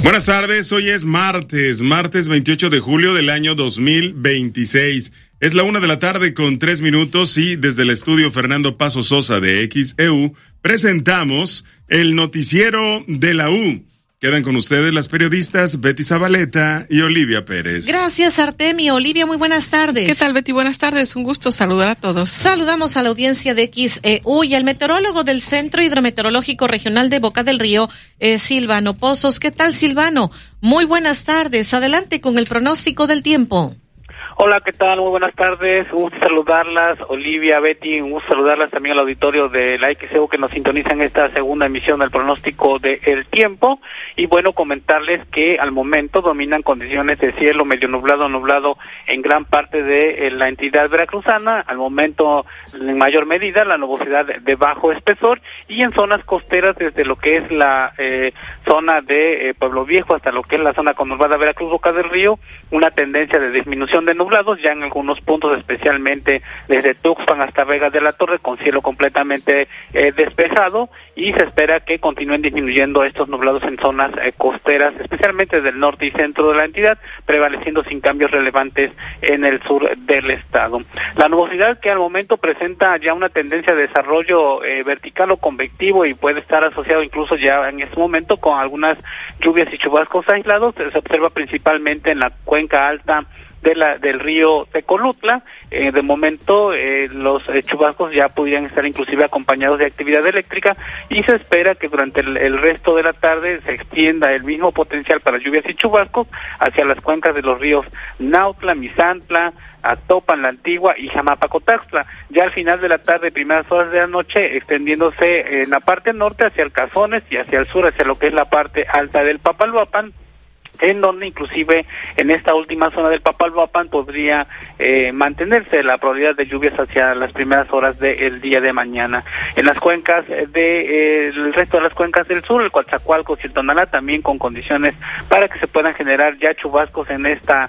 Buenas tardes, hoy es martes 28 de julio del año 2026. Es la 1:03 p.m. y desde el estudio Fernando Paso Sosa de XEU presentamos el noticiero de la U. Quedan con ustedes las periodistas Betty Zabaleta y Olivia Pérez. Gracias, Artemio. Olivia, muy buenas tardes. ¿Qué tal, Betty? Buenas tardes. Un gusto saludar a todos. Saludamos a la audiencia de XEU y al meteorólogo del Centro Hidrometeorológico Regional de Boca del Río, Silvano Pozos. ¿Qué tal, Silvano? Muy buenas tardes. Adelante con el pronóstico del tiempo. Hola, ¿qué tal? Muy buenas tardes. Un gusto saludarlas, Olivia, Betty. Un gusto saludarlas también al auditorio de la XEU que nos sintoniza en esta segunda emisión del pronóstico del tiempo. Y bueno, comentarles que al momento dominan condiciones de cielo medio nublado en gran parte de la entidad veracruzana. Al momento, en mayor medida, la nubosidad de bajo espesor y en zonas costeras desde lo que es la zona de Pueblo Viejo hasta lo que es la zona conurbada Veracruz, Boca del Río, una tendencia de disminución de nublados, ya en algunos puntos, especialmente desde Tuxpan hasta Vega de la Torre, con cielo completamente despejado, y se espera que continúen disminuyendo estos nublados en zonas costeras, especialmente del norte y centro de la entidad, prevaleciendo sin cambios relevantes en el sur del estado. La nubosidad, que al momento presenta ya una tendencia de desarrollo vertical o convectivo y puede estar asociado incluso ya en este momento con algunas lluvias y chubascos aislados, se observa principalmente en la cuenca alta del río Tecolutla. De momento los chubascos ya pudieran estar inclusive acompañados de actividad eléctrica, y se espera que durante el resto de la tarde se extienda el mismo potencial para lluvias y chubascos hacia las cuencas de los ríos Nautla, Misantla, Actopan, La Antigua y Jamapacotaxtla. Ya al final de la tarde, primeras horas de la noche, extendiéndose en la parte norte hacia el Cazones y hacia el sur, hacia lo que es la parte alta del Papaloapan, en donde inclusive en esta última zona del Papaloapan podría mantenerse la probabilidad de lluvias hacia las primeras horas del día de mañana. En las cuencas el resto de las cuencas del sur, el Coatzacoalcos y el Tonalá, también con condiciones para que se puedan generar ya chubascos en esta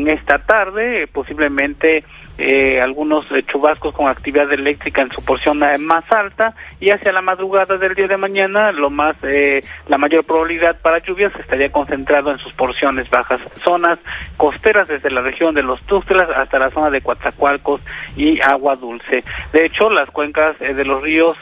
tarde, posiblemente algunos chubascos con actividad eléctrica en su porción más alta, y hacia la madrugada del día de mañana la mayor probabilidad para lluvias estaría concentrado en sus porciones bajas, zonas costeras desde la región de los Tuxtlas hasta la zona de Coatzacoalcos y Agua Dulce. De hecho, las cuencas de los ríos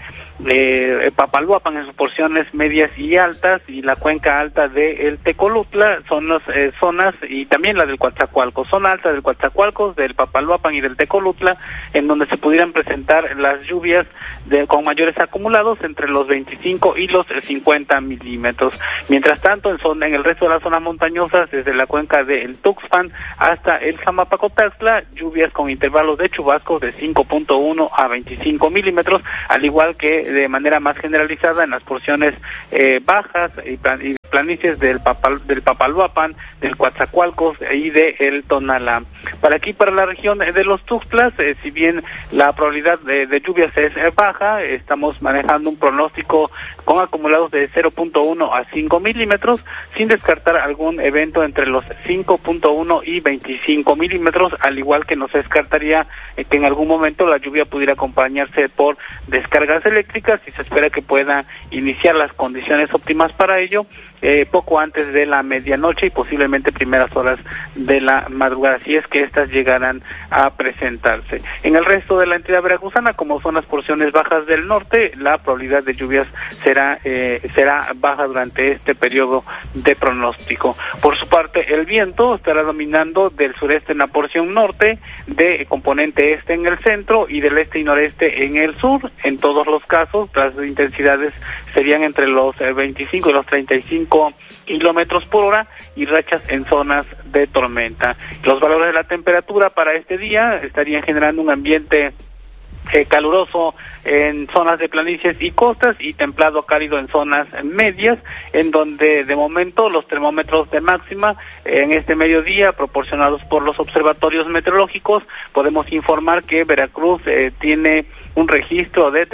Papaloapan en sus porciones medias y altas, y la cuenca alta de el Tecolutla son las zonas, y también la del Coatzacoalcos, zona alta del Coatzacoalcos, del Papaloapan y del Tecolutla, en donde se pudieran presentar las lluvias con mayores acumulados entre los 25 y los 50 milímetros. Mientras tanto, en el resto de las zonas montañosas, desde la cuenca del Tuxpan hasta el Jamapacotaxtla, lluvias con intervalos de chubascos de 5.1 a 25 milímetros, al igual que de manera más generalizada en las porciones bajas y planicies del Papaloapan, del Coatzacoalcos y del Tonalá. Para la región de los Tuxtlas, si bien la probabilidad de lluvias es baja, estamos manejando un pronóstico con acumulados de 0.1 a 5 milímetros, sin descartar algún evento entre los 5.1 y 25 milímetros, al igual que no se descartaría que en algún momento la lluvia pudiera acompañarse por descargas eléctricas, y se espera que pueda iniciar las condiciones óptimas para ello poco antes de la medianoche y posiblemente primeras horas de la madrugada, si es que estas llegaran a presentarse. En el resto de la entidad veracruzana, como son las porciones bajas del norte, la probabilidad de lluvias será baja durante este periodo de pronóstico. Por su parte, el viento estará dominando del sureste en la porción norte, de componente este en el centro y del este y noreste en el sur. En todos los casos, las intensidades serían entre los 25 y los 35 kilómetros por hora y rachas en zonas de tormenta. Los valores de la temperatura para este día estarían generando un ambiente caluroso en zonas de planicies y costas y templado cálido en zonas medias, en donde de momento los termómetros de máxima en este mediodía, proporcionados por los observatorios meteorológicos, podemos informar que Veracruz tiene un registro de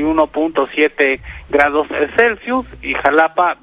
31.7 grados Celsius y Jalapa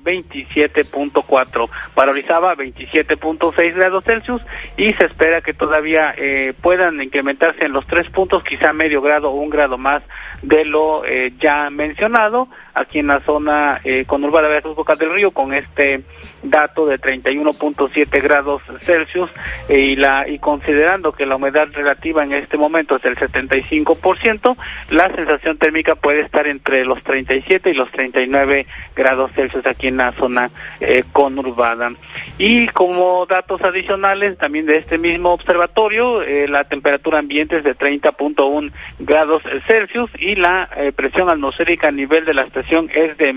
27.4, para Orizaba 27.6 grados Celsius, y se espera que todavía puedan incrementarse en los 3 puntos, quizá medio grado o un grado más de de lo ya mencionado, aquí en la zona conurbada de Veracruz, Boca del Río, con este dato de 31.7 grados Celsius, y considerando que la humedad relativa en este momento es del 75%, la sensación térmica puede estar entre los 37 y los 39 grados Celsius aquí en la zona conurbada. Y como datos adicionales también de este mismo observatorio, la temperatura ambiente es de 30.1 grados Celsius y la presión atmosférica a nivel de la estación es de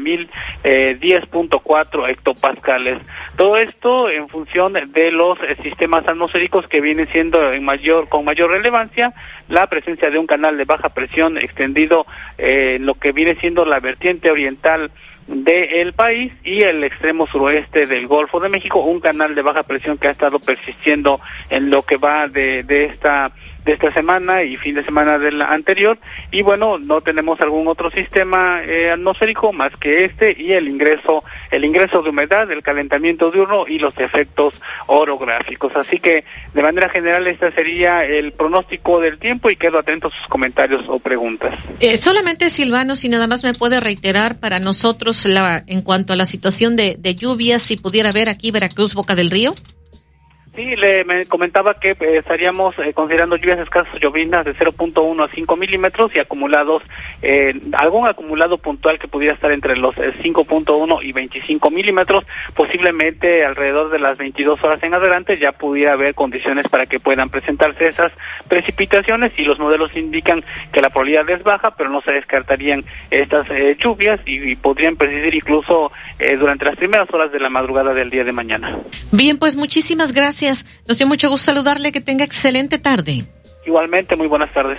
10.4 hectopascales. Todo esto en función de los sistemas atmosféricos que vienen siendo con mayor relevancia, la presencia de un canal de baja presión extendido en lo que viene siendo la vertiente oriental del país y el extremo suroeste del Golfo de México, un canal de baja presión que ha estado persistiendo en lo que va de esta semana y fin de semana de la anterior, y bueno, no tenemos algún otro sistema atmosférico más que este y el ingreso de humedad, el calentamiento diurno y los efectos orográficos. Así que de manera general este sería el pronóstico del tiempo y quedo atento a sus comentarios o preguntas. Solamente Silvano, si nada más me puede reiterar para nosotros en cuanto a la situación de lluvias, si pudiera ver aquí Veracruz, Boca del Río. Sí, me comentaba que estaríamos considerando lluvias escasas llovinas de 0.1 a 5 milímetros y acumulados, algún acumulado puntual que pudiera estar entre los 5.1 y 25 milímetros, posiblemente alrededor de las 22 horas en adelante ya pudiera haber condiciones para que puedan presentarse esas precipitaciones, y los modelos indican que la probabilidad es baja, pero no se descartarían estas lluvias y podrían persistir incluso durante las primeras horas de la madrugada del día de mañana. Bien, pues muchísimas gracias. Nos dio mucho gusto saludarle, que tenga excelente tarde. Igualmente, muy buenas tardes.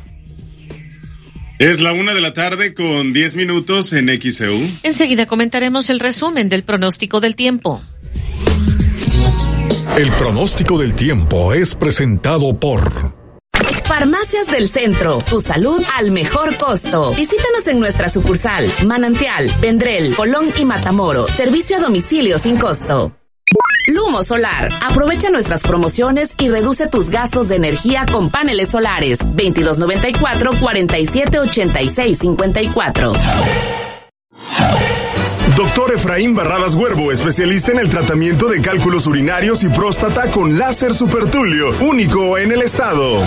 Es la 1:10 en XEU. Enseguida comentaremos el resumen del pronóstico del tiempo. El pronóstico del tiempo es presentado por Farmacias del Centro, tu salud al mejor costo. Visítanos en nuestra sucursal, Manantial, Vendrell, Colón y Matamoros. Servicio a domicilio sin costo. Lumo Solar. Aprovecha nuestras promociones y reduce tus gastos de energía con paneles solares. 2294-478654. Doctor Efraín Barradas Huervo, especialista en el tratamiento de cálculos urinarios y próstata con láser supertulio, único en el estado.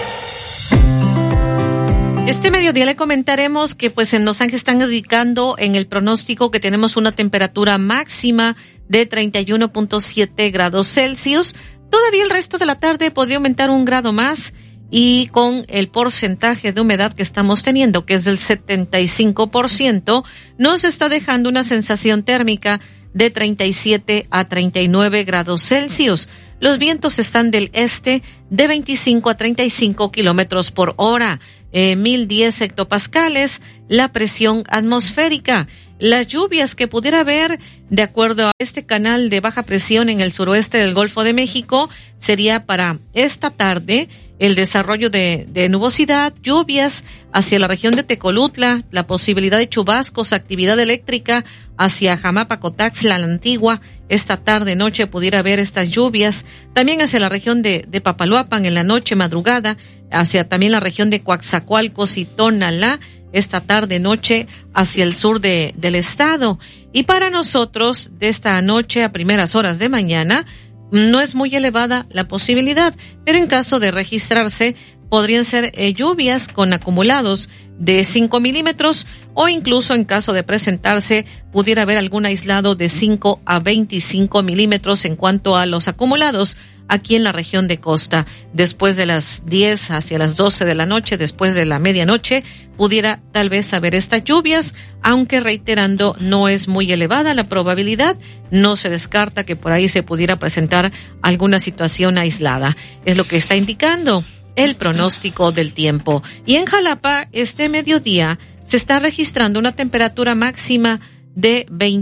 Este mediodía le comentaremos que pues en Los Ángeles están indicando en el pronóstico que tenemos una temperatura máxima de 31.7 grados Celsius. Todavía el resto de la tarde podría aumentar 1 grado más, y con el porcentaje de humedad que estamos teniendo, que es del 75%, nos está dejando una sensación térmica de 37 a 39 grados Celsius. Los vientos están del este de 25 a 35 kilómetros por hora, 1010 hectopascales, la presión atmosférica. Las lluvias que pudiera haber, de acuerdo a este canal de baja presión en el suroeste del Golfo de México, sería para esta tarde el desarrollo de nubosidad, lluvias hacia la región de Tecolutla, la posibilidad de chubascos, actividad eléctrica hacia Jamapa, Cotaxla, La Antigua. Esta tarde, noche pudiera haber estas lluvias. También hacia la región de Papaloapan en la noche, madrugada, hacia también la región de Coaxacualcos y Tonalá, esta tarde, noche, hacia el sur del estado. Y para nosotros, de esta noche a primeras horas de mañana, no es muy elevada la posibilidad, pero en caso de registrarse, podrían ser lluvias con acumulados de 5 milímetros, o incluso en caso de presentarse, pudiera haber algún aislado de 5 a 25 milímetros en cuanto a los acumulados aquí en la región de costa. Después de las 10 hacia las 12 de la noche, después de la medianoche, pudiera tal vez haber estas lluvias, aunque reiterando, no es muy elevada la probabilidad, no se descarta que por ahí se pudiera presentar alguna situación aislada. Es lo que está indicando el pronóstico del tiempo. Y en Jalapa, este mediodía, se está registrando una temperatura máxima de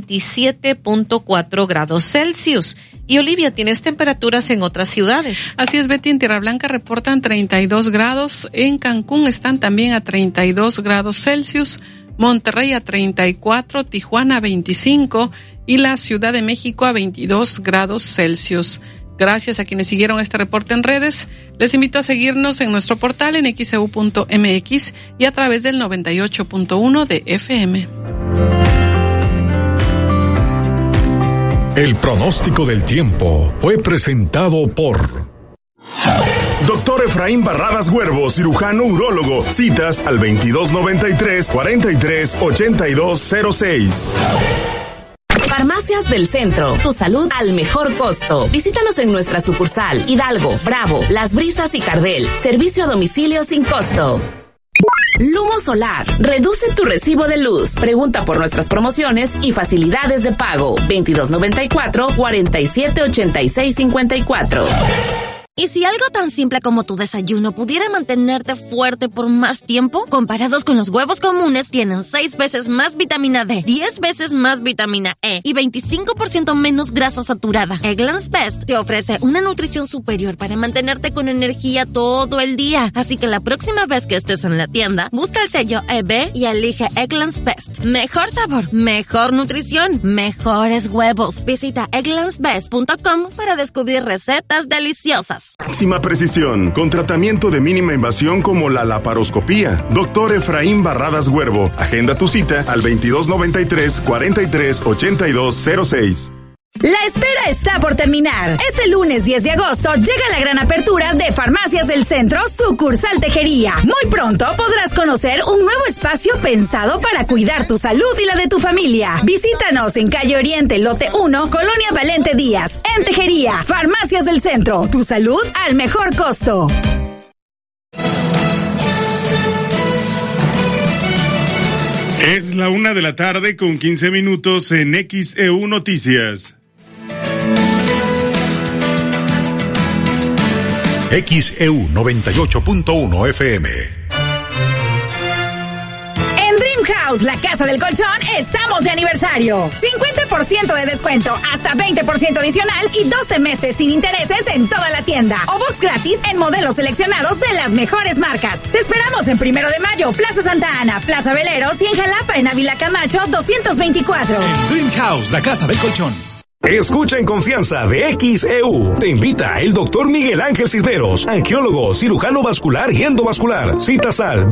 27.4 grados Celsius. Y Olivia, ¿tienes temperaturas en otras ciudades? Así es, Betty, en Tierra Blanca reportan 32 grados, en Cancún están también a 32 grados Celsius, Monterrey a 34, Tijuana a 25 y la Ciudad de México a 22 grados Celsius. Gracias a quienes siguieron este reporte en redes. Les invito a seguirnos en nuestro portal en xeu.mx y a través del 98.1 de FM. El pronóstico del tiempo fue presentado por Doctor Efraín Barradas Huervo, cirujano urólogo. Citas al 2293-438206. Farmacias del Centro, tu salud al mejor costo. Visítanos en nuestra sucursal Hidalgo, Bravo, Las Brisas y Cardel. Servicio a domicilio sin costo. Lumo Solar, reduce tu recibo de luz. Pregunta por nuestras promociones y facilidades de pago. 2294-478654. ¿Y si algo tan simple como tu desayuno pudiera mantenerte fuerte por más tiempo? Comparados con los huevos comunes, tienen 6 veces más vitamina D, 10 veces más vitamina E y 25% menos grasa saturada. Eggland's Best te ofrece una nutrición superior para mantenerte con energía todo el día. Así que la próxima vez que estés en la tienda, busca el sello EB y elige Eggland's Best. Mejor sabor, mejor nutrición, mejores huevos. Visita egglandsbest.com para descubrir recetas deliciosas. Máxima precisión, con tratamiento de mínima invasión como la laparoscopía. Doctor Efraín Barradas Huervo. Agenda tu cita al 2293-438206. La espera está por terminar. Este lunes 10 de agosto llega la gran apertura de Farmacias del Centro, sucursal Tejería. Muy pronto podrás conocer un nuevo espacio pensado para cuidar tu salud y la de tu familia. Visítanos en Calle Oriente, Lote 1, Colonia Valente Díaz. En Tejería, Farmacias del Centro, tu salud al mejor costo. Es la 1:15 p.m. en XEU Noticias. XEU 98.1 FM. En Dream House, la casa del colchón, estamos de aniversario. 50% de descuento, hasta 20% adicional y 12 meses sin intereses en toda la tienda. O box gratis en modelos seleccionados de las mejores marcas. Te esperamos en 1 de Mayo, Plaza Santa Ana, Plaza Veleros y en Jalapa, en Ávila Camacho 224. En Dream House, la casa del colchón. Escucha en confianza de XEU. Te invita el doctor Miguel Ángel Cisneros, angiólogo, cirujano vascular y endovascular. Citas al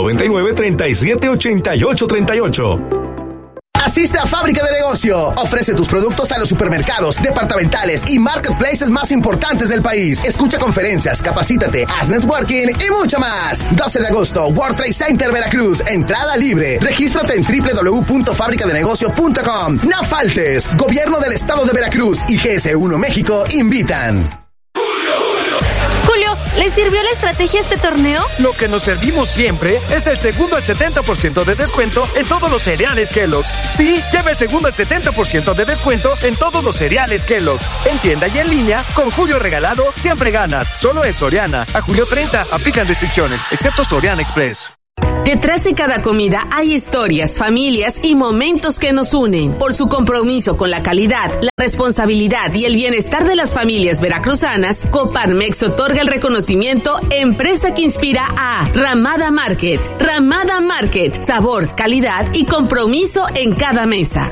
2299-378838. Asiste a Fábrica de Negocio. Ofrece tus productos a los supermercados, departamentales y marketplaces más importantes del país. Escucha conferencias, capacítate, haz networking y mucho más. 12 de agosto, World Trade Center, Veracruz. Entrada libre. Regístrate en www.fabricadenegocio.com. No faltes. Gobierno del Estado de Veracruz y GS1 México invitan. Julio, ¿le sirvió la estrategia a este torneo? Lo que nos servimos siempre es el segundo al 70% de descuento en todos los cereales Kellogg's. Sí, lleva el segundo al 70% de descuento en todos los cereales Kellogg's. En tienda y en línea, con Julio regalado, siempre ganas. Solo en Soriana. A julio 30, aplican restricciones, excepto Soriana Express. Detrás de cada comida hay historias, familias y momentos que nos unen. Por su compromiso con la calidad, la responsabilidad y el bienestar de las familias veracruzanas, Coparmex otorga el reconocimiento Empresa que inspira a Ramada Market. Ramada Market, sabor, calidad y compromiso en cada mesa.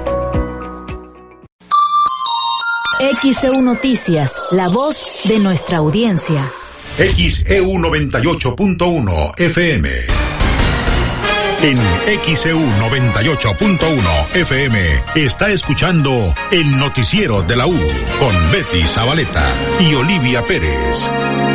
XEU Noticias, la voz de nuestra audiencia. XEU 98.1 FM. En XEU 98.1 FM está escuchando el noticiero de la U con Betty Zabaleta y Olivia Pérez.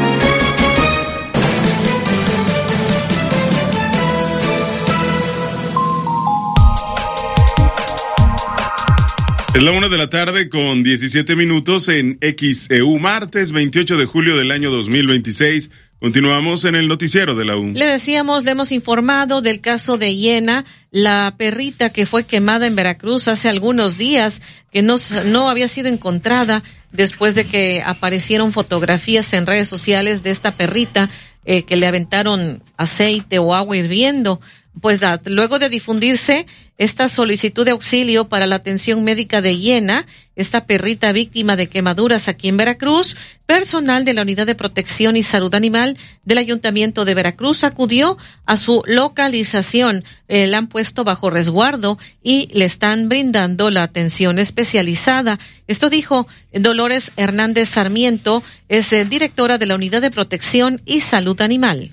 Es la 1:17 p.m. en XEU, martes 28 de julio del año 2026. Continuamos en el noticiero de la U. Le decíamos, le hemos informado del caso de Hiena, la perrita que fue quemada en Veracruz hace algunos días, que no había sido encontrada después de que aparecieron fotografías en redes sociales de esta perrita que le aventaron aceite o agua hirviendo. Pues luego de difundirse esta solicitud de auxilio para la atención médica de hiena, esta perrita víctima de quemaduras aquí en Veracruz, personal de la Unidad de Protección y Salud Animal del Ayuntamiento de Veracruz acudió a su localización. La han puesto bajo resguardo y le están brindando la atención especializada. Esto dijo Dolores Hernández Sarmiento, es directora de la Unidad de Protección y Salud Animal.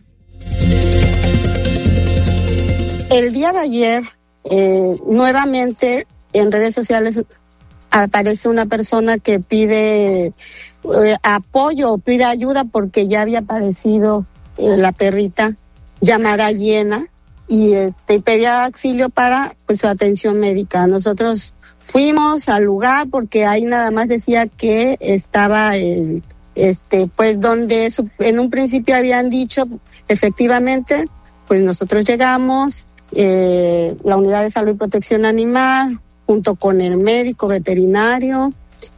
El día de ayer, nuevamente en redes sociales aparece una persona que pide apoyo, pide ayuda porque ya había aparecido la perrita llamada hiena y pedía auxilio para pues su atención médica. Nosotros fuimos al lugar porque ahí nada más decía que estaba pues donde en un principio habían dicho, efectivamente, pues nosotros llegamos. La Unidad de Salud y Protección Animal, junto con el médico veterinario,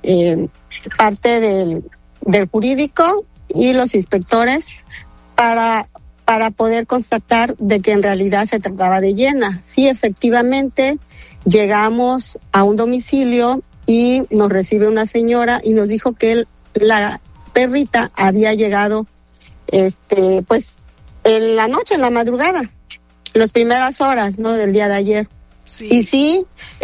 parte del jurídico y los inspectores para poder constatar de que en realidad se trataba de hiena. Sí, efectivamente, llegamos a un domicilio y nos recibe una señora y nos dijo que la perrita había llegado, pues, en la noche, en la madrugada. Las primeras horas, ¿no?, del día de ayer. Sí. Y sí,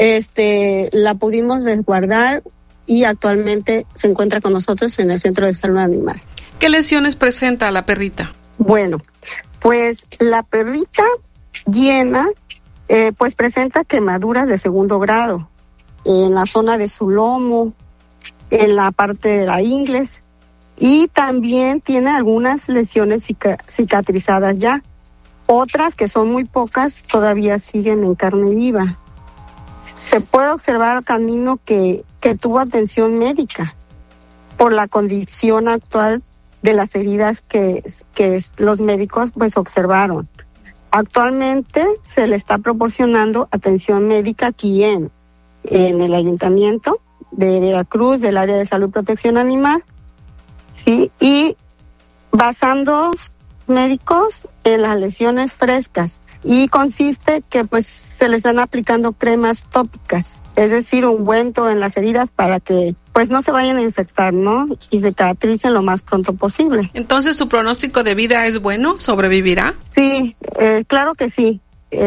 la pudimos resguardar y actualmente se encuentra con nosotros en el Centro de Salud Animal. ¿Qué lesiones presenta la perrita? Bueno, pues la perrita hiena, pues presenta quemaduras de 2º grado en la zona de su lomo, en la parte de la ingles y también tiene algunas lesiones cicatrizadas ya. Otras, que son muy pocas, todavía siguen en carne viva. Se puede observar al camino que tuvo atención médica por la condición actual de las heridas que los médicos pues observaron. Actualmente se le está proporcionando atención médica aquí en el Ayuntamiento de Veracruz, del área de Salud y Protección Animal, ¿sí? Y basando médicos en las lesiones frescas y consiste que pues se le están aplicando cremas tópicas, es decir, ungüento en las heridas para que pues no se vayan a infectar, ¿no? Y cicatricen lo más pronto posible. Entonces, ¿su pronóstico de vida es bueno? ¿Sobrevivirá? Sí, claro que sí.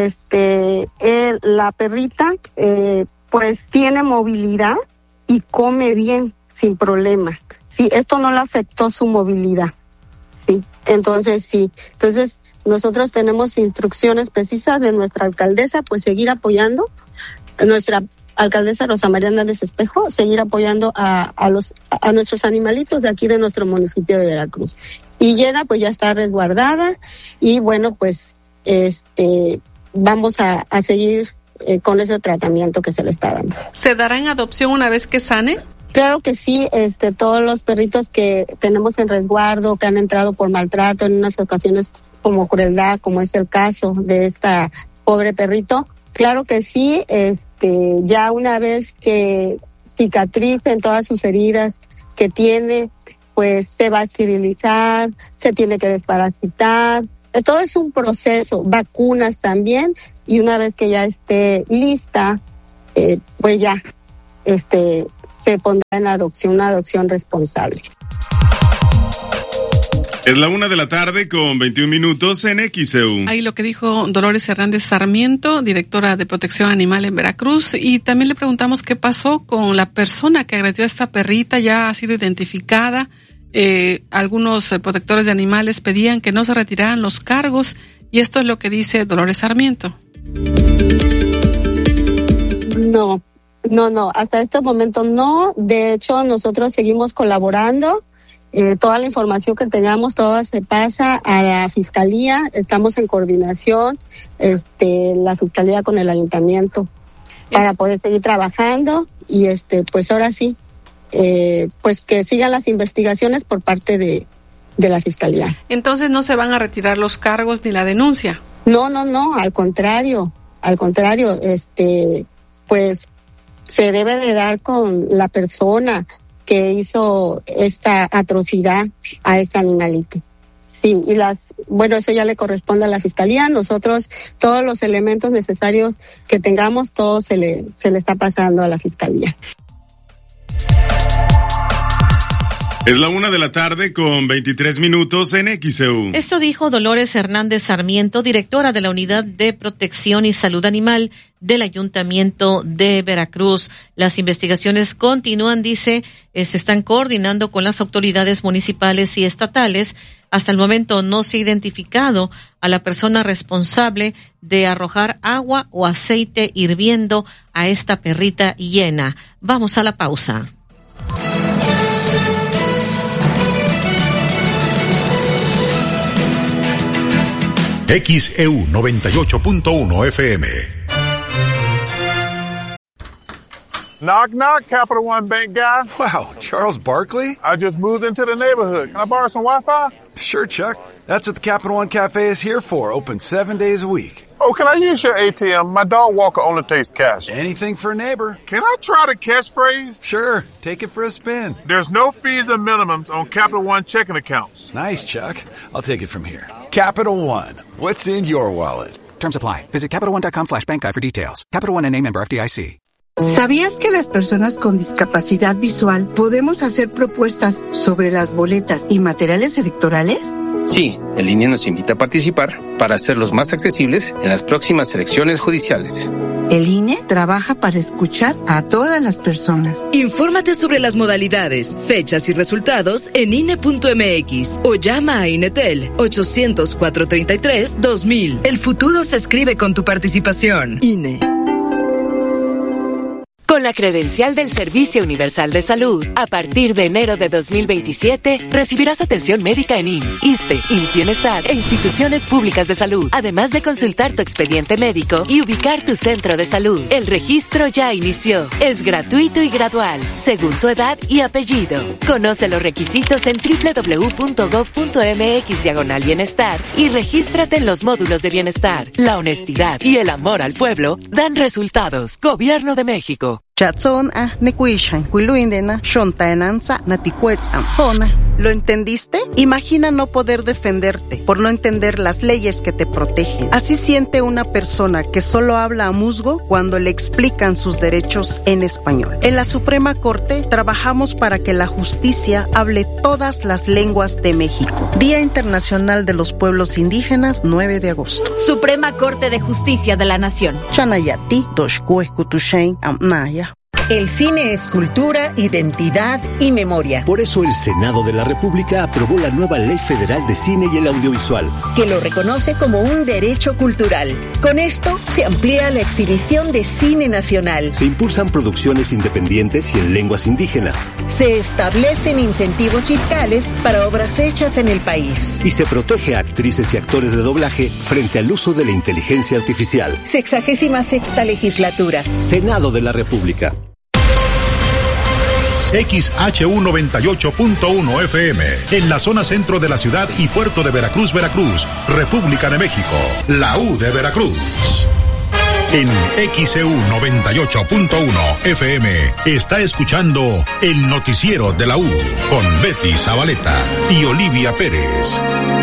La perrita pues tiene movilidad y come bien sin problema. Sí, esto no le afectó su movilidad. Sí, entonces sí. Entonces nosotros tenemos instrucciones precisas de nuestra alcaldesa, pues seguir apoyando, nuestra alcaldesa Rosa María Hernández Espejo, seguir apoyando a nuestros animalitos de aquí de nuestro municipio de Veracruz. Y hiena pues ya está resguardada y bueno pues vamos a seguir con ese tratamiento que se le está dando. ¿Se dará en adopción una vez que sane? Claro que sí, todos los perritos que tenemos en resguardo, que han entrado por maltrato en unas ocasiones como crueldad, como es el caso de esta pobre perrito, claro que sí, ya una vez que cicatricen todas sus heridas que tiene, pues se va a esterilizar, se tiene que desparasitar, todo es un proceso, vacunas también, y una vez que ya esté lista, pues ya, se pondrá en adopción, una adopción responsable. Es la 1:21 p.m. en XEU. Ahí lo que dijo Dolores Hernández Sarmiento, directora de Protección Animal en Veracruz, y también le preguntamos qué pasó con la persona que agredió a esta perrita, ya ha sido identificada. Algunos protectores de animales pedían que no se retiraran los cargos, y esto es lo que dice Dolores Sarmiento. No, hasta este momento no. De hecho, nosotros seguimos colaborando. Toda la información que tengamos, toda se pasa a la Fiscalía. Estamos en coordinación, la Fiscalía con el Ayuntamiento para poder seguir trabajando y pues ahora sí, pues que sigan las investigaciones por parte de la Fiscalía. Entonces, ¿no se van a retirar los cargos ni la denuncia? No, al contrario, pues se debe de dar con la persona que hizo esta atrocidad a este animalito. Sí, Sí, eso ya le corresponde a la Fiscalía. Nosotros, todos los elementos necesarios que tengamos, todo se le está pasando a la Fiscalía. Es la 1:00 con 23 minutos en XEU. Esto dijo Dolores Hernández Sarmiento, directora de la Unidad de Protección y Salud Animal del Ayuntamiento de Veracruz. Las investigaciones continúan, dice, se están coordinando con las autoridades municipales y estatales. Hasta el momento no se ha identificado a la persona responsable de arrojar agua o aceite hirviendo a esta perrita hiena. Vamos a la pausa. XEU 98.1 FM. Knock, knock, Capital One Bank guy. Wow, Charles Barkley? I just moved into the neighborhood. Can I borrow some Wi-Fi? Sure, Chuck. That's what the Capital One Cafe is here for, open 7 days a week. Oh, can I use your ATM? My dog walker only takes cash. Anything for a neighbor. Can I try the catchphrase? Sure, take it for a spin. There's no fees and minimums on Capital One checking accounts. Nice, Chuck. I'll take it from here. Capital One. What's in your wallet? Terms apply. Visit CapitalOne.com/bankguide for details. Capital One, N.A. member FDIC. ¿Sabías que las personas con discapacidad visual podemos hacer propuestas sobre las boletas y materiales electorales? Sí, el INE nos invita a participar para hacerlos más accesibles en las próximas elecciones judiciales. El INE trabaja para escuchar a todas las personas. Infórmate sobre las modalidades, fechas y resultados en INE.mx o llama a INETEL 800-433-2000. El futuro se escribe con tu participación. INE. Con la credencial del Servicio Universal de Salud, a partir de enero de 2027, recibirás atención médica en IMSS, ISSSTE, IMSS Bienestar e instituciones públicas de salud, además de consultar tu expediente médico y ubicar tu centro de salud. El registro ya inició. Es gratuito y gradual, según tu edad y apellido. Conoce los requisitos en www.gov.mx/bienestar y regístrate en los módulos de bienestar. La honestidad y el amor al pueblo dan resultados. Gobierno de México. ¿Lo entendiste? Imagina no poder defenderte por no entender las leyes que te protegen. Así siente una persona que solo habla a musgo cuando le explican sus derechos en español. En la Suprema Corte trabajamos para que la justicia hable todas las lenguas de México. Día Internacional de los Pueblos Indígenas, 9 de agosto. Suprema Corte de Justicia de la Nación. Chanayati, Doshkue, Kutushain, Amnaya. El cine es cultura, identidad y memoria. Por eso el Senado de la República aprobó la nueva Ley Federal de Cine y el Audiovisual, que lo reconoce como un derecho cultural. Con esto se amplía la exhibición de cine nacional. Se impulsan producciones independientes y en lenguas indígenas. Se establecen incentivos fiscales para obras hechas en el país. Y se protege a actrices y actores de doblaje frente al uso de la inteligencia artificial. 66ª legislatura. Senado de la República. XHU 98.1 FM, en la zona centro de la ciudad y puerto de Veracruz, Veracruz, República de México, la U de Veracruz. En XEU 98.1 FM está escuchando el noticiero de la U con Betty Zabaleta y Olivia Pérez.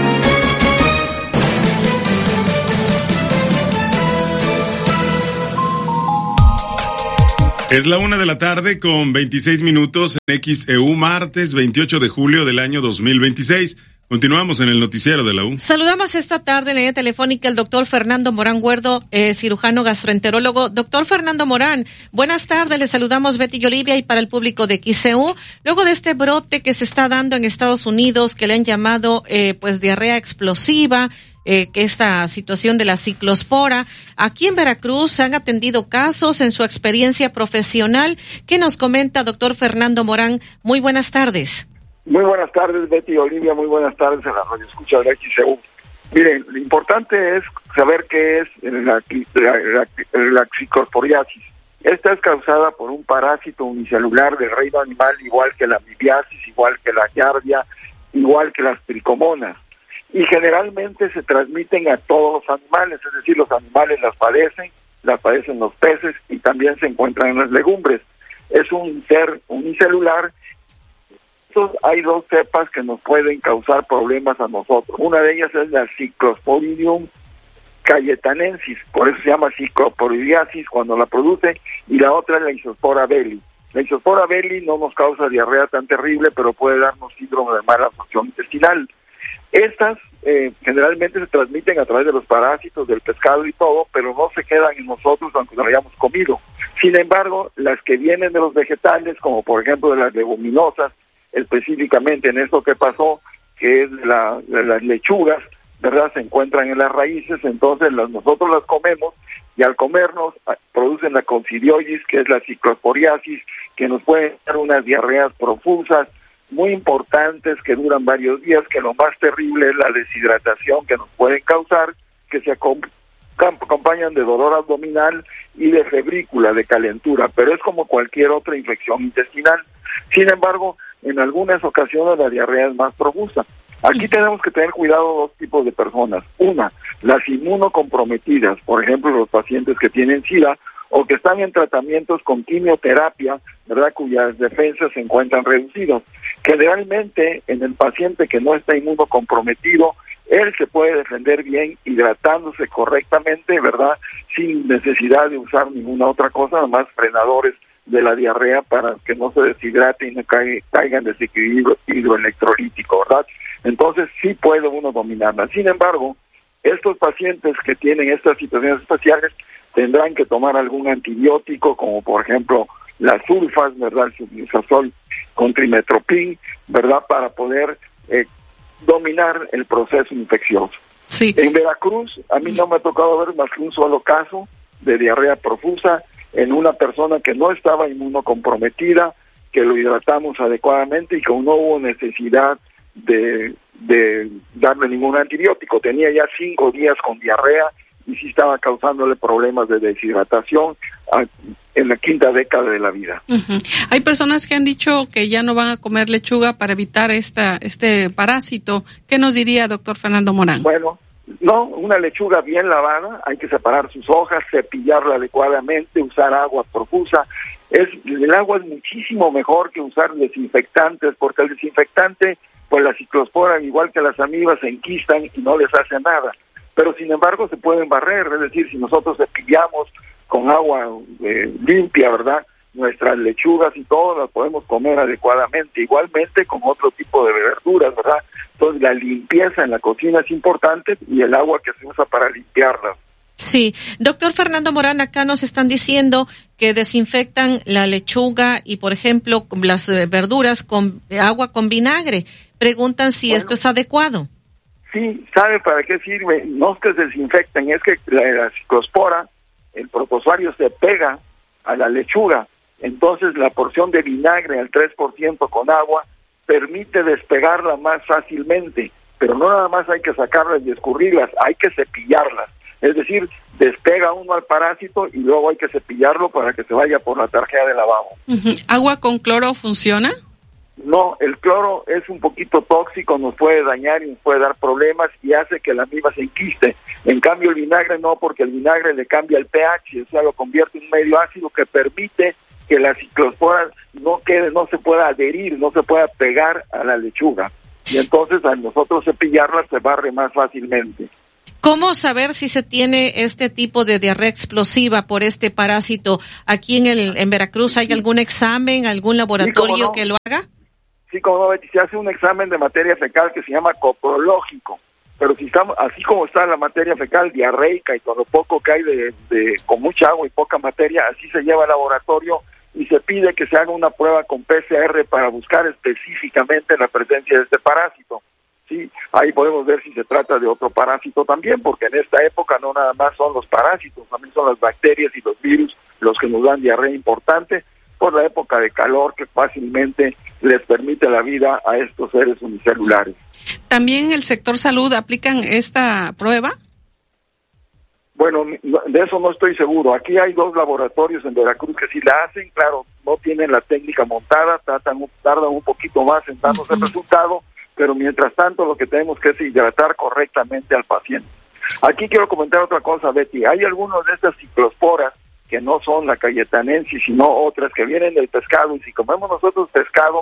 Es la 1:00 con 26 minutos en XEU, martes 28 de julio del año 2026. Continuamos en el noticiero de la U. Saludamos esta tarde en la línea telefónica al doctor Fernando Morán Guerdo, cirujano gastroenterólogo. Doctor Fernando Morán, buenas tardes, le saludamos Betty y Olivia y para el público de XEU. Luego de este brote que se está dando en Estados Unidos, que le han llamado diarrea explosiva, que esta situación de la ciclospora, aquí en Veracruz se han atendido casos en su experiencia profesional. ¿Qué nos comenta doctor Fernando Morán? Muy buenas tardes. Muy buenas tardes, Betty y Olivia, muy buenas tardes a la radio escucha de XEU. Miren, lo importante es saber qué es la ciclosporiasis. Esta es causada por un parásito unicelular del reino animal, igual que la amibiasis, igual que la giardia, igual que las tricomonas. Y generalmente se transmiten a todos los animales, es decir, los animales las padecen los peces y también se encuentran en las legumbres. Es un ser unicelular, estos hay dos cepas que nos pueden causar problemas a nosotros. Una de ellas es la Cyclosporidium cayetanensis, por eso se llama cicloporidiasis cuando la produce, y la otra es la Isospora belli. La Isospora belli no nos causa diarrea tan terrible, pero puede darnos síndrome de mala absorción intestinal. Estas generalmente se transmiten a través de los parásitos del pescado y todo, pero no se quedan en nosotros aunque lo hayamos comido. Sin embargo, las que vienen de los vegetales, como por ejemplo de las leguminosas, específicamente en esto que pasó, que es de las lechugas, ¿verdad? Se encuentran en las raíces, entonces nosotros las comemos y al comernos producen la coccidiosis, que es la ciclosporiasis, que nos puede dar unas diarreas profusas, muy importantes, que duran varios días, que lo más terrible es la deshidratación que nos pueden causar, que se acompañan de dolor abdominal y de febrícula, de calentura, pero es como cualquier otra infección intestinal. Sin embargo, en algunas ocasiones la diarrea es más profusa. Aquí tenemos que tener cuidado dos tipos de personas. Una, las inmunocomprometidas, por ejemplo, los pacientes que tienen SIDA o que están en tratamientos con quimioterapia, ¿verdad?, cuyas defensas se encuentran reducidos. Generalmente, en el paciente que no está inmunocomprometido, él se puede defender bien hidratándose correctamente, ¿verdad?, sin necesidad de usar ninguna otra cosa, además frenadores de la diarrea para que no se deshidrate y no caiga en desequilibrio hidroelectrolítico, ¿verdad? Entonces sí puede uno dominarla. Sin embargo, estos pacientes que tienen estas situaciones especiales tendrán que tomar algún antibiótico, como por ejemplo las sulfas, ¿verdad?, el sulfasol con trimetoprim, ¿verdad?, para poder dominar el proceso infeccioso. Sí. En Veracruz, a mí no me ha tocado ver más que un solo caso de diarrea profusa en una persona que no estaba inmunocomprometida, que lo hidratamos adecuadamente y que no hubo necesidad de darle ningún antibiótico. Tenía ya 5 días con diarrea y sí estaba causándole problemas de deshidratación en la 5ª década de la vida. Uh-huh. Hay personas que han dicho que ya no van a comer lechuga para evitar este parásito. ¿Qué nos diría, doctor Fernando Morán? Bueno, no, una lechuga bien lavada, hay que separar sus hojas, cepillarla adecuadamente, usar agua profusa. El agua es muchísimo mejor que usar desinfectantes, porque el desinfectante, pues la ciclospora, igual que las amibas, se enquistan y no les hace nada. Pero sin embargo se pueden barrer, es decir, si nosotros cepillamos con agua limpia, ¿verdad?, nuestras lechugas y todo, las podemos comer adecuadamente, igualmente con otro tipo de verduras, ¿verdad? Entonces la limpieza en la cocina es importante y el agua que se usa para limpiarlas. Sí, doctor Fernando Morán, acá nos están diciendo que desinfectan la lechuga y, por ejemplo, las verduras con agua con vinagre. Preguntan si esto es adecuado. Sí, ¿sabe para qué sirve? No es que se desinfecten, es que la ciclospora, el protozoario se pega a la lechuga, entonces la porción de vinagre al 3% con agua permite despegarla más fácilmente, pero no nada más hay que sacarlas y escurrirlas, hay que cepillarlas. Es decir, despega uno al parásito y luego hay que cepillarlo para que se vaya por la tarjeta de lavabo. Uh-huh. ¿Agua con cloro funciona? No, el cloro es un poquito tóxico, nos puede dañar y nos puede dar problemas y hace que la amiba se enquiste. En cambio el vinagre no, porque el vinagre le cambia el pH, o sea, lo convierte en un medio ácido que permite que la ciclospora no se pueda adherir, no se pueda pegar a la lechuga. Y entonces al nosotros cepillarla se barre más fácilmente. ¿Cómo saber si se tiene este tipo de diarrea explosiva por este parásito? Aquí en Veracruz, ¿hay algún examen, algún laboratorio que lo haga? Sí, como no, Betty, se hace un examen de materia fecal que se llama coprológico, pero si estamos, así como está la materia fecal diarreica y con lo poco que hay con mucha agua y poca materia, así se lleva al laboratorio y se pide que se haga una prueba con PCR para buscar específicamente la presencia de este parásito. Sí, ahí podemos ver si se trata de otro parásito también, porque en esta época no nada más son los parásitos, también son las bacterias y los virus los que nos dan diarrea importante por la época de calor que fácilmente les permite la vida a estos seres unicelulares. ¿También el sector salud aplican esta prueba? Bueno, de eso no estoy seguro. Aquí hay 2 laboratorios en Veracruz que sí la hacen, claro, no tienen la técnica montada, tardan un poquito más en darnos el resultado, pero mientras tanto lo que tenemos que es hidratar correctamente al paciente. Aquí quiero comentar otra cosa, Betty. Hay algunos de estas ciclosporas que no son la cayetanensis, sino otras que vienen del pescado, y si comemos nosotros pescado,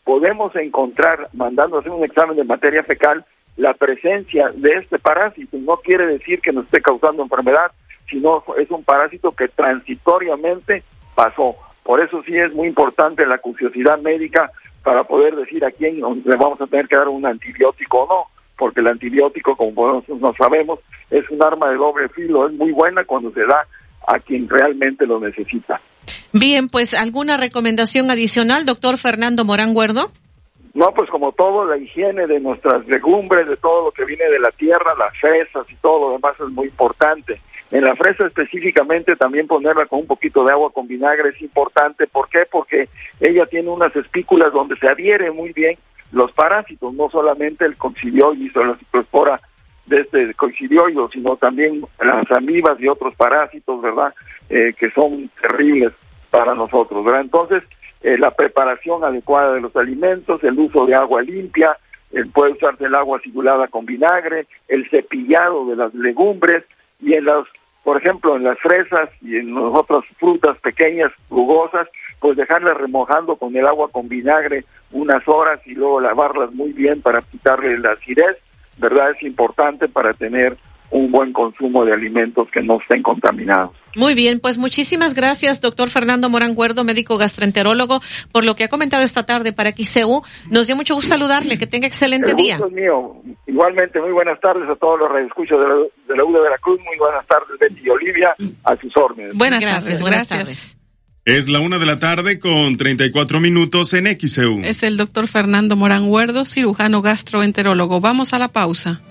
podemos encontrar, mandando a hacer un examen de materia fecal, la presencia de este parásito. No quiere decir que nos esté causando enfermedad, sino es un parásito que transitoriamente pasó. Por eso sí es muy importante la curiosidad médica para poder decir a quién le vamos a tener que dar un antibiótico o no, porque el antibiótico, como no sabemos, es un arma de doble filo, es muy buena cuando se da a quien realmente lo necesita. Bien, pues ¿alguna recomendación adicional, doctor Fernando Morán Guerdo? No, pues como todo, la higiene de nuestras legumbres, de todo lo que viene de la tierra, las fresas y todo lo demás es muy importante. En la fresa específicamente también ponerla con un poquito de agua con vinagre es importante. ¿Por qué? Porque ella tiene unas espículas donde se adhieren muy bien los parásitos, no solamente el coccidioides o la citospora de este coccidioide, sino también las amibas y otros parásitos, ¿verdad? Que son terribles para nosotros, ¿verdad? Entonces, la preparación adecuada de los alimentos, el uso de agua limpia, puede usarse el agua acidulada con vinagre, el cepillado de las legumbres y por ejemplo, en las fresas y en las otras frutas pequeñas, jugosas, pues dejarlas remojando con el agua con vinagre unas horas y luego lavarlas muy bien para quitarle la acidez, ¿verdad? Es importante para tener un buen consumo de alimentos que no estén contaminados. Muy bien, pues muchísimas gracias, doctor Fernando Morán Guerdo, médico gastroenterorólogo, por lo que ha comentado esta tarde para XCU. Nos dio mucho gusto saludarle, que tenga excelente día. El gusto es mío. Igualmente, muy buenas tardes a todos los radioescuchas de la U de Veracruz. Muy buenas tardes, Betty y Olivia, a sus órdenes. Buenas tardes. Es la 1:00 con 34 minutos en XCU. Es el doctor Fernando Morán Guerdo, cirujano gastroenterólogo. Vamos a la pausa.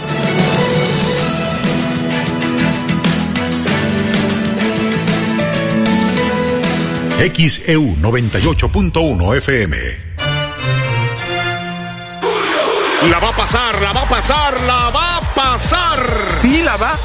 XEU 98.1 FM. La va a pasar, la va a pasar, la va a pasar. Sí, la va.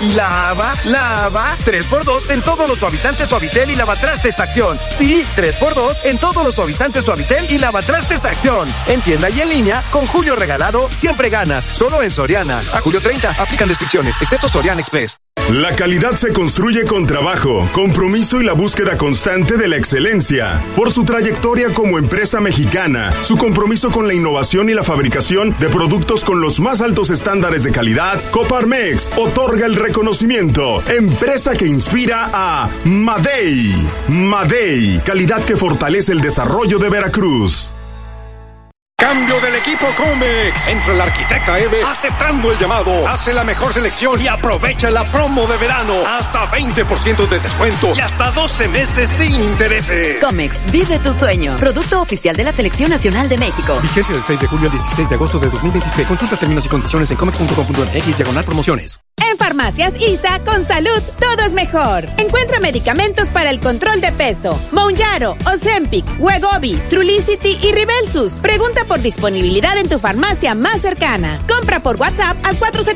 3x2 en todos los suavizantes Suavitel y lavatrastes Acción. Sí, 3x2 en todos los suavizantes Suavitel y lavatrastes Acción. En tienda y en línea, con Julio regalado, siempre ganas. Solo en Soriana. A julio 30, aplican restricciones, excepto Soriana Express. La calidad se construye con trabajo, compromiso y la búsqueda constante de la excelencia. Por su trayectoria como empresa mexicana, su compromiso con la innovación y la fabricación de productos con los más altos estándares de calidad, Coparmex otorga el reconocimiento. Empresa que inspira a Madey. Madey, calidad que fortalece el desarrollo de Veracruz. Cambio del equipo Comex. Entra el arquitecta Eve aceptando el llamado. Hace la mejor selección y aprovecha la promo de verano. Hasta 20% de descuento y hasta 12 meses sin intereses. Comex, vive tu sueño. Producto oficial de la Selección Nacional de México. Vigencia del 6 de julio al 16 de agosto de 2026. Consulta términos y condiciones en comex.com.mx/promociones. En Farmacias ISA, con salud, todo es mejor. Encuentra medicamentos para el control de peso. Mounjaro, Ozempic, Wegovy, Trulicity y Ribelsus. Pregunta por disponibilidad en tu farmacia más cercana. Compra por WhatsApp al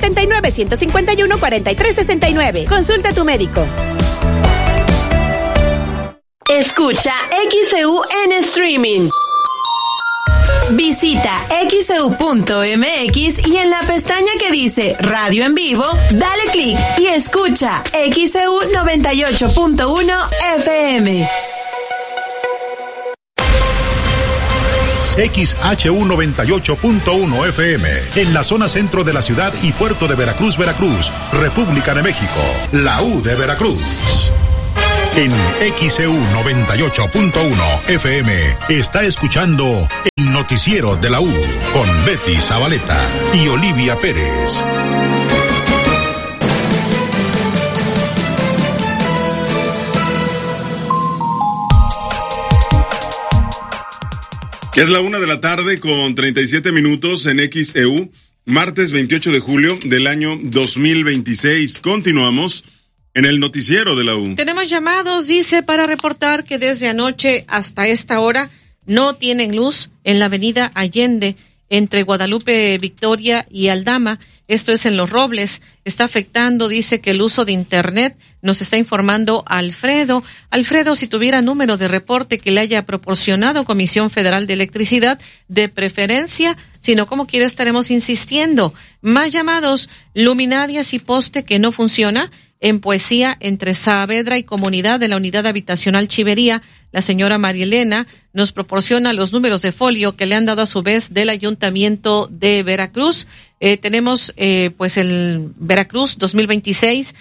479-151-4369. Consulta a tu médico. Escucha XEU en streaming. Visita xeu.mx y en la pestaña que dice Radio en Vivo, dale clic y escucha XEU 98.1 FM. XHU 98.1 FM, en la zona centro de la ciudad y puerto de Veracruz, Veracruz, República de México, la U de Veracruz. En XEU 98.1 FM está escuchando el noticiero de la U con Betty Zabaleta y Olivia Pérez. Es la 1:00 con 37 minutos en XEU, martes 28 de julio del año 2026. Continuamos en el noticiero de la U. Tenemos llamados, dice, para reportar que desde anoche hasta esta hora no tienen luz en la avenida Allende, entre Guadalupe Victoria y Aldama. Esto es en Los Robles. Está afectando, dice, que el uso de Internet. Nos está informando Alfredo. Alfredo, si tuviera número de reporte que le haya proporcionado Comisión Federal de Electricidad, de preferencia, sino como quiera estaremos insistiendo. Más llamados, luminarias y poste que no funciona. En Poesía, entre Saavedra y Comunidad de la Unidad Habitacional Chivería, La señora María Elena nos proporciona los números de folio que le han dado a su vez del Ayuntamiento de Veracruz. Tenemos pues el Veracruz 2026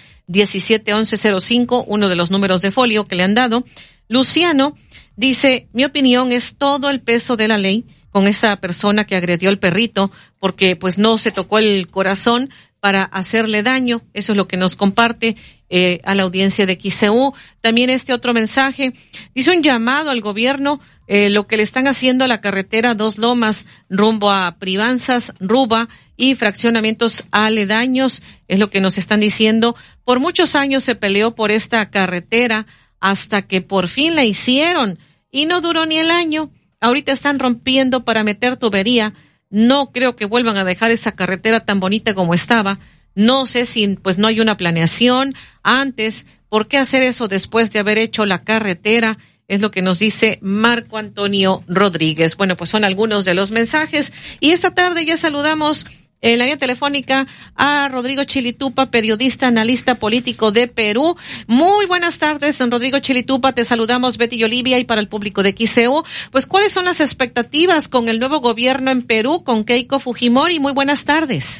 171105, uno de los números de folio que le han dado. Luciano dice, mi opinión es todo el peso de la ley con esa persona que agredió al perrito, porque pues no se tocó el corazón para hacerle daño. Eso es lo que nos comparte a la audiencia de XCU. También este otro mensaje dice un llamado al gobierno, lo que le están haciendo a la carretera Dos Lomas rumbo a Privanzas, Ruba y fraccionamientos aledaños, es lo que nos están diciendo. Por muchos años se peleó por esta carretera hasta que por fin la hicieron y no duró ni el año. Ahorita están rompiendo para meter tubería. No creo que vuelvan a dejar esa carretera tan bonita como estaba. No sé si pues no hay una planeación antes. ¿Por qué hacer eso después de haber hecho la carretera? Es lo que nos dice Marco Antonio Rodríguez. Bueno, pues son algunos de los mensajes. Y esta tarde ya saludamos en la línea telefónica a Rodrigo Chilitupa, periodista, analista político de Perú. Muy buenas tardes, don Rodrigo Chilitupa. Te saludamos, Betty y Olivia, y para el público de XCU. Pues, ¿cuáles son las expectativas con el nuevo gobierno en Perú, con Keiko Fujimori? Muy buenas tardes.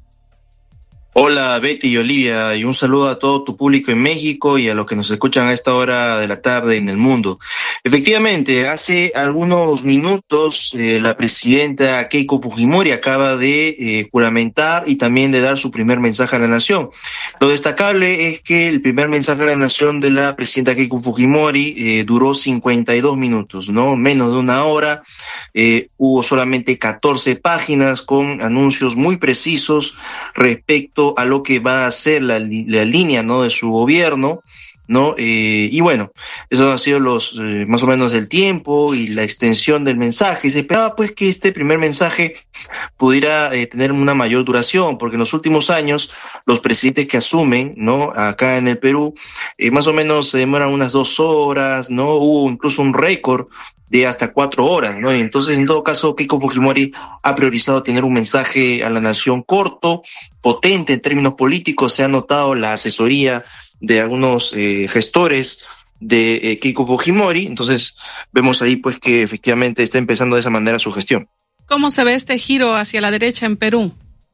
Hola Betty y Olivia, y un saludo a todo tu público en México y a los que nos escuchan a esta hora de la tarde en el mundo. Efectivamente, hace algunos minutos la presidenta Keiko Fujimori acaba de juramentar y también de dar su primer mensaje a la nación. Lo destacable es que el primer mensaje a la nación de la presidenta Keiko Fujimori duró 52 minutos, ¿no? Menos de una hora. Hubo solamente 14 páginas con anuncios muy precisos respecto a lo que va a ser la línea, ¿no?, de su gobierno, ¿no? Y bueno, esos han sido los más o menos el tiempo y la extensión del mensaje. Se esperaba pues que este primer mensaje pudiera tener una mayor duración, porque en los últimos años los presidentes que asumen, ¿no?, acá en el Perú, más o menos se demoran unas 2 horas, ¿no? Hubo incluso un récord de hasta 4 horas, ¿no? Y entonces, en todo caso, Keiko Fujimori ha priorizado tener un mensaje a la nación corto, potente en términos políticos. Se ha notado la asesoría de algunos gestores de Keiko Fujimori. Entonces, vemos ahí pues que efectivamente está empezando de esa manera su gestión. ¿Cómo se ve este giro hacia la derecha en Perú?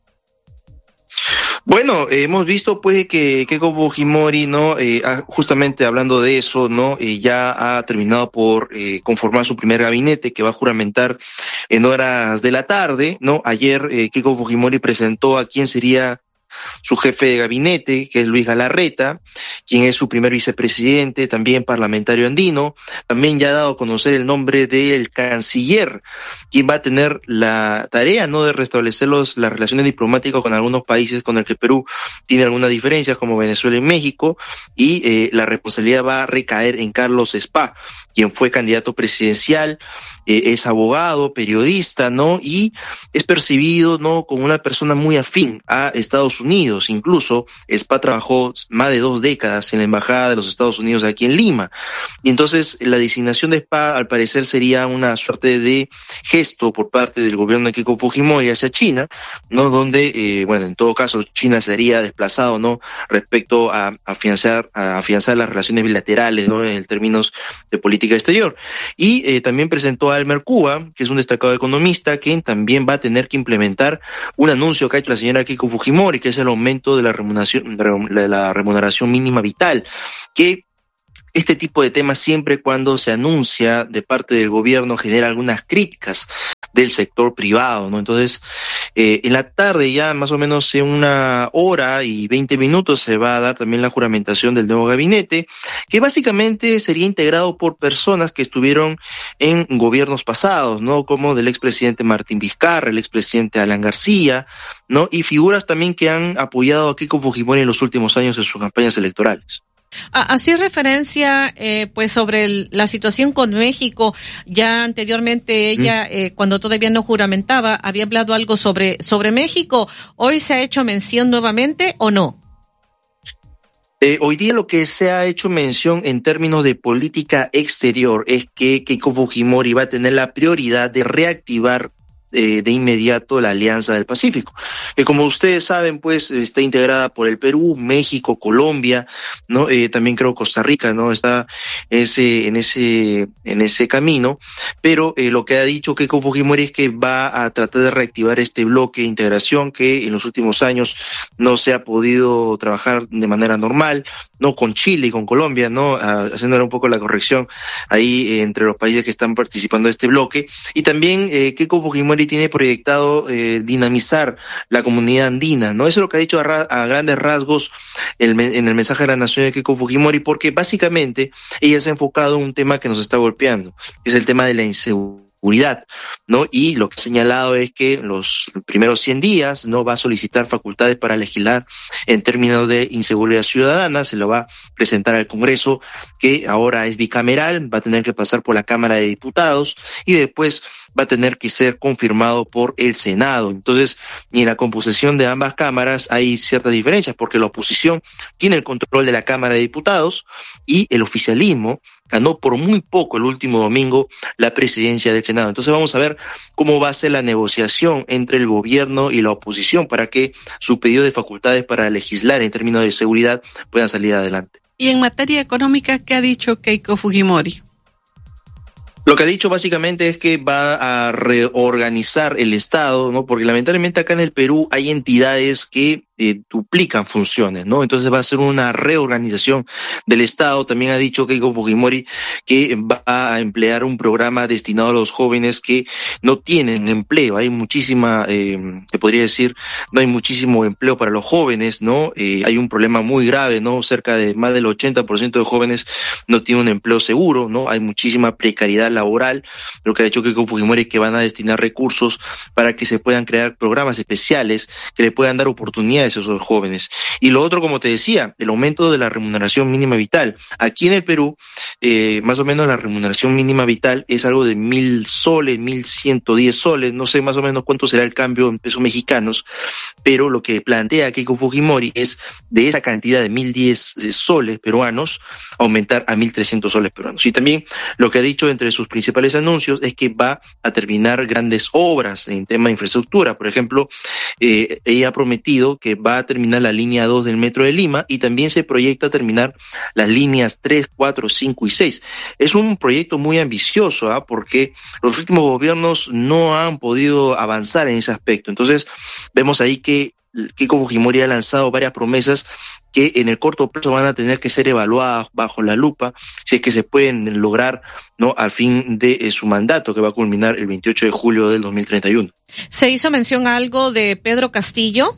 Bueno, hemos visto pues que Keiko Fujimori, ¿no?, justamente hablando de eso, ¿no?, ya ha terminado por conformar su primer gabinete, que va a juramentar en horas de la tarde, ¿no? Ayer Keiko Fujimori presentó a quién sería su jefe de gabinete, que es Luis Galarreta, quien es su primer vicepresidente, también parlamentario andino. También ya ha dado a conocer el nombre del canciller, quien va a tener la tarea, ¿no?, de restablecer las relaciones diplomáticas con algunos países con el que Perú tiene algunas diferencias, como Venezuela y México, y la responsabilidad va a recaer en Carlos Spa, quien fue candidato presidencial, es abogado, periodista, ¿no?, y es percibido, ¿no?, como una persona muy afín a Estados Unidos. Incluso Spa trabajó más de 2 décadas en la embajada de los Estados Unidos aquí en Lima. Y entonces la designación de Spa al parecer sería una suerte de gesto por parte del gobierno de Keiko Fujimori hacia China, ¿no?, donde, bueno, en todo caso China sería desplazado, ¿no?, respecto a afianzar las relaciones bilaterales, ¿no?, en términos de política exterior. Y también presentó a Elmer Cuba, que es un destacado economista, que también va a tener que implementar un anuncio que ha hecho la señora Keiko Fujimori, que es el aumento de la remuneración mínima vital, que este tipo de temas siempre cuando se anuncia de parte del gobierno genera algunas críticas del sector privado, ¿no? Entonces, en la tarde ya más o menos en 1 hora y 20 minutos se va a dar también la juramentación del nuevo gabinete, que básicamente sería integrado por personas que estuvieron en gobiernos pasados, ¿no?, como del expresidente Martín Vizcarra, el expresidente Alan García, ¿no?, y figuras también que han apoyado a Keiko Fujimori en los últimos años en sus campañas electorales. Así es referencia, pues sobre la situación con México. Ya anteriormente ella, cuando todavía no juramentaba, había hablado algo sobre México. ¿Hoy se ha hecho mención nuevamente o no? Hoy día lo que se ha hecho mención en términos de política exterior es que Keiko Fujimori va a tener la prioridad de reactivar de inmediato la Alianza del Pacífico, que como ustedes saben, pues está integrada por el Perú, México, Colombia, ¿no? También creo Costa Rica, ¿no? Está en ese camino, pero lo que ha dicho Keiko Fujimori es que va a tratar de reactivar este bloque de integración que en los últimos años no se ha podido trabajar de manera normal, ¿no? Con Chile y con Colombia, ¿no? Haciendo un poco la corrección ahí entre los países que están participando de este bloque. Y también Keiko Fujimori tiene proyectado dinamizar la comunidad andina, ¿no? Eso es lo que ha dicho a grandes rasgos en el mensaje de la Nación de Keiko Fujimori, porque básicamente ella se ha enfocado en un tema que nos está golpeando, que es el tema de la inseguridad, ¿no? Y lo que ha señalado es que los primeros 100 días no va a solicitar facultades para legislar en términos de inseguridad ciudadana, se lo va a presentar al Congreso, que ahora es bicameral, va a tener que pasar por la Cámara de Diputados y después va a tener que ser confirmado por el Senado. Entonces, en la composición de ambas cámaras hay ciertas diferencias, porque la oposición tiene el control de la Cámara de Diputados y el oficialismo ganó por muy poco el último domingo la presidencia del Senado. Entonces vamos a ver cómo va a ser la negociación entre el gobierno y la oposición para que su pedido de facultades para legislar en términos de seguridad pueda salir adelante. Y en materia económica, ¿qué ha dicho Keiko Fujimori? Lo que ha dicho básicamente es que va a reorganizar el Estado, ¿no? Porque lamentablemente acá en el Perú hay entidades que duplican funciones, ¿no? Entonces va a ser una reorganización del Estado. También ha dicho Keiko Fujimori que va a emplear un programa destinado a los jóvenes que no tienen empleo. Hay muchísima, te podría decir, no hay muchísimo empleo para los jóvenes, ¿no? Hay un problema muy grave, ¿no? Cerca de más del 80% de jóvenes no tienen un empleo seguro, ¿no? Hay muchísima precariedad laboral. Lo que ha dicho Keiko Fujimori es que van a destinar recursos para que se puedan crear programas especiales que le puedan dar oportunidades a esos jóvenes. Y lo otro, como te decía, el aumento de la remuneración mínima vital. Aquí en el Perú, más o menos la remuneración mínima vital es algo de 1,000 soles, 1,110 soles, no sé más o menos cuánto será el cambio en pesos mexicanos, pero lo que plantea Keiko Fujimori es de esa cantidad de 1,010 soles peruanos, aumentar a 1,300 soles peruanos. Y también lo que ha dicho entre sus principales anuncios es que va a terminar grandes obras en tema de infraestructura. Por ejemplo, ella ha prometido que va a terminar la línea 2 del Metro de Lima y también se proyecta terminar las líneas 3, 4, 5 y 6. Es un proyecto muy ambicioso, porque los últimos gobiernos no han podido avanzar en ese aspecto. Entonces, vemos ahí que Keiko Fujimori ha lanzado varias promesas que en el corto plazo van a tener que ser evaluadas bajo la lupa, si es que se pueden lograr, ¿no? Al fin de su mandato, que va a culminar el 28 de julio del 2031. ¿Se hizo mención a algo de Pedro Castillo?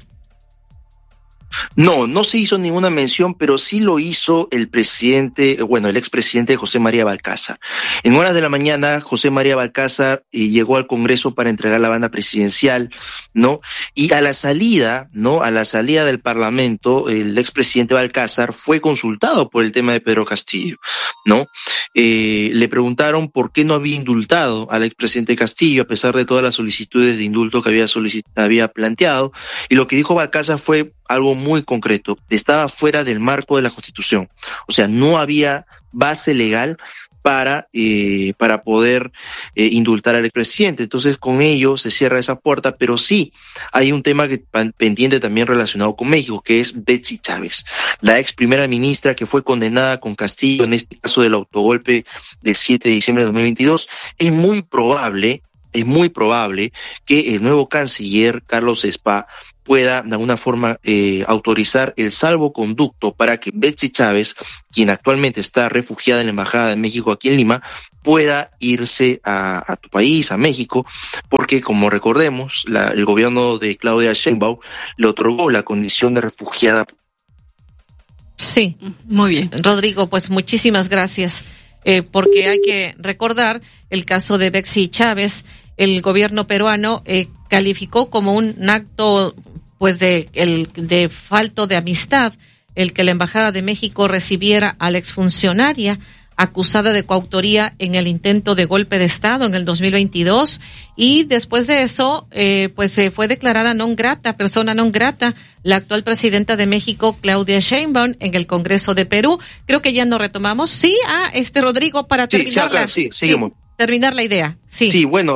No se hizo ninguna mención, pero sí lo hizo el expresidente José María Balcázar. En horas de la mañana, José María Balcázar llegó al Congreso para entregar la banda presidencial, ¿no? Y a la salida del Parlamento, el expresidente Balcázar fue consultado por el tema de Pedro Castillo, ¿no? Le preguntaron por qué no había indultado al expresidente Castillo, a pesar de todas las solicitudes de indulto que había planteado, y lo que dijo Balcázar fue algo muy concreto: estaba fuera del marco de la Constitución, o sea, no había base legal para poder indultar al expresidente. Entonces, con ello se cierra esa puerta, pero sí hay un tema que pendiente también relacionado con México, que es Betsy Chávez, la ex primera ministra que fue condenada con Castillo en este caso del autogolpe del 7 de diciembre de 2022. Es muy probable que el nuevo canciller Carlos Spa pueda de alguna forma autorizar el salvoconducto para que Betsy Chávez, quien actualmente está refugiada en la Embajada de México aquí en Lima, pueda irse a tu país, a México, porque como recordemos, el gobierno de Claudia Sheinbaum le otorgó la condición de refugiada. Sí, muy bien. Rodrigo, pues muchísimas gracias, porque hay que recordar el caso de Betsy Chávez. El gobierno peruano calificó como un acto pues de falto de amistad el que la Embajada de México recibiera a la exfuncionaria acusada de coautoría en el intento de golpe de Estado en el 2022, y después de eso pues fue declarada persona non grata la actual presidenta de México, Claudia Sheinbaum, en el Congreso de Perú. Creo que ya no retomamos. Rodrigo, para terminar seguimos. terminar la idea. Sí, bueno,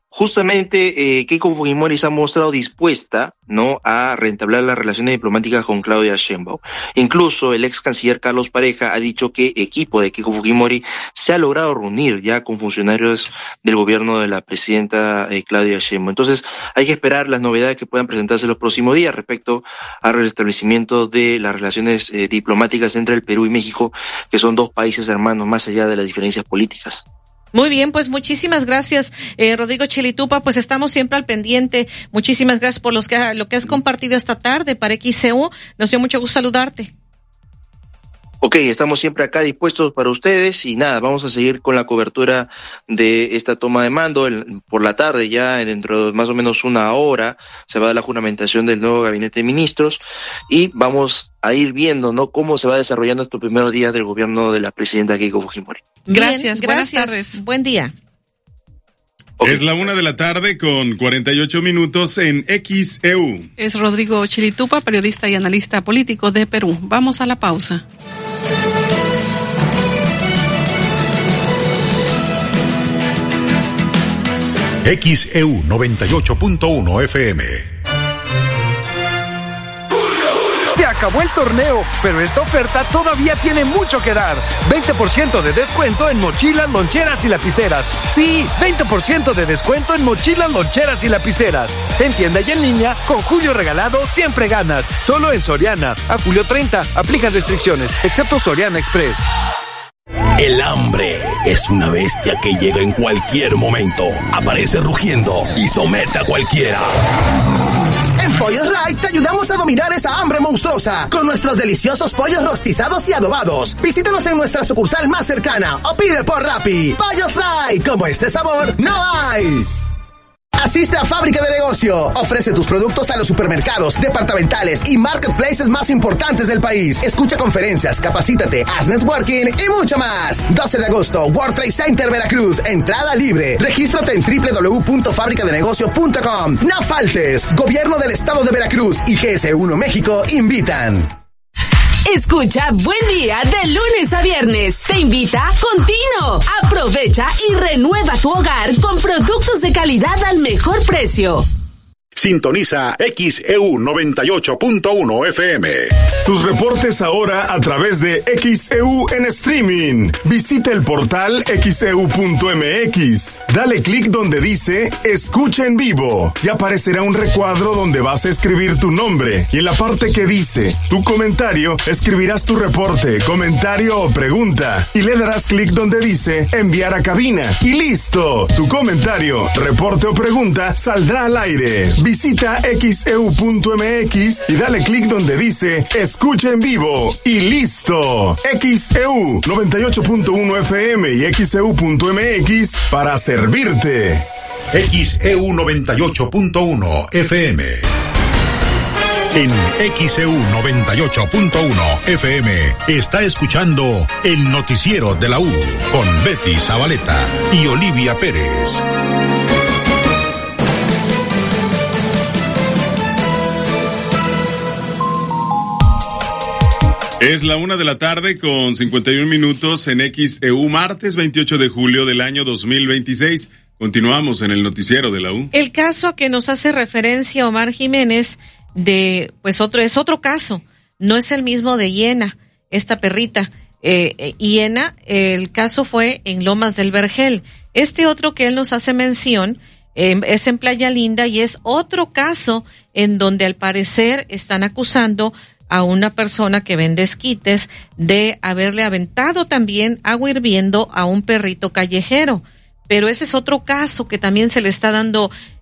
Justamente Keiko Fujimori se ha mostrado dispuesta, ¿no?, a reentablar las relaciones diplomáticas con Claudia Sheinbaum. Incluso el ex canciller Carlos Pareja ha dicho que equipo de Keiko Fujimori se ha logrado reunir ya con funcionarios del gobierno de la presidenta Claudia Sheinbaum. Entonces hay que esperar las novedades que puedan presentarse los próximos días respecto al restablecimiento de las relaciones diplomáticas entre el Perú y México, que son dos países hermanos más allá de las diferencias políticas. Muy bien, pues muchísimas gracias, Rodrigo Chilitupa, pues estamos siempre al pendiente. Muchísimas gracias por lo que has compartido esta tarde para XCU. Nos dio mucho gusto saludarte. Ok, estamos siempre acá dispuestos para ustedes y nada, vamos a seguir con la cobertura de esta toma de mando. Por la tarde, ya dentro de más o menos una hora, se va a dar la juramentación del nuevo gabinete de ministros y vamos a ir viendo, ¿no?, cómo se va desarrollando estos primeros días del gobierno de la presidenta Keiko Fujimori. Gracias, buenas tardes. Buen día. Okay. Es la 1:00 con 48 minutos en XEU. Es Rodrigo Chilitupa, periodista y analista político de Perú. Vamos a la pausa. XEU 98.1 FM. Se acabó el torneo, pero esta oferta todavía tiene mucho que dar. 20% de descuento en mochilas, loncheras y lapiceras. Sí, 20% de descuento en mochilas, loncheras y lapiceras. En tienda y en línea, con Julio Regalado siempre ganas. Solo en Soriana. A julio 30, aplican restricciones, excepto Soriana Express. El hambre es una bestia que llega en cualquier momento. Aparece rugiendo y somete a cualquiera. En Pollos Light te ayudamos a dominar esa hambre monstruosa con nuestros deliciosos pollos rostizados y adobados. Visítanos en nuestra sucursal más cercana o pide por Rappi. Pollos Light, como este sabor no hay. Asiste a Fábrica de Negocio. Ofrece tus productos a los supermercados, departamentales y marketplaces más importantes del país. Escucha conferencias, capacítate, haz networking y mucho más. 12 de agosto, World Trade Center, Veracruz. Entrada libre. Regístrate en www.fabricadenegocio.com. No faltes. Gobierno del Estado de Veracruz y GS1 México invitan. Escucha Buen Día de lunes a viernes. Te invita Contino. Aprovecha y renueva tu hogar con productos de calidad al mejor precio. Sintoniza XEU 98.1 FM. Tus reportes ahora a través de XEU en streaming. Visita el portal xeu.mx. Dale clic donde dice Escucha en vivo. Y aparecerá un recuadro donde vas a escribir tu nombre. Y en la parte que dice tu comentario, escribirás tu reporte, comentario o pregunta. Y le darás clic donde dice Enviar a cabina. Y listo. Tu comentario, reporte o pregunta saldrá al aire. Visita xeu.mx y dale clic donde dice Escucha en vivo y listo. XEU 98.1 FM y xeu.mx para servirte. XEU 98.1 FM. En XEU 98.1 FM está escuchando el noticiero de la U con Betty Zabaleta y Olivia Pérez. Es la 1:00 con 51 minutos en XEU, martes 28 de julio del año 2026. Continuamos en el noticiero de la U. El caso a que nos hace referencia Omar Jiménez es otro caso. No es el mismo de Hiena, esta perrita. Hiena, el caso fue en Lomas del Vergel. Este otro que él nos hace mención es en Playa Linda y es otro caso en donde al parecer están acusando a una persona que vende esquites de haberle aventado también agua hirviendo a un perrito callejero. Pero ese es otro caso que también se le está dando